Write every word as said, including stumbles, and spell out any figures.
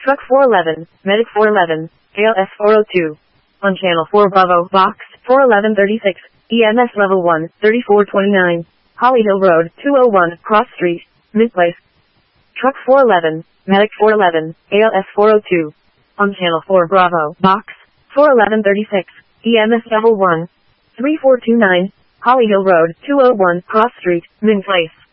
Truck four eleven, Medic four eleven, A L S four oh two. On Channel four Bravo, Box four eleven thirty-six, E M S Level one, thirty-four twenty-nine, Holly Hill Road, two oh one, Cross Street, Mint Place. Truck four eleven, Medic four eleven, A L S four oh two. On Channel four Bravo, Box four eleven thirty-six, E M S Level one, thirty-four twenty-nine, Holly Hill Road, two oh one, Cross Street, Mint Place.